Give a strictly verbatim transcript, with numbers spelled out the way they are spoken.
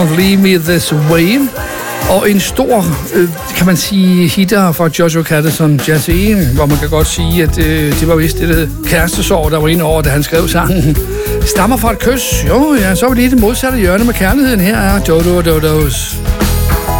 Leave Me This Way. Og en stor, øh, kan man sige, hitter fra Joshua Caddison, Jazzy, hvor man kan godt sige, at øh, det var vist det kærestesorg, der var inde over, da han skrev sangen. Stammer fra et kys. Jo, ja, så var det lige det modsatte hjørne med kærligheden. Her er Dodo Dodos.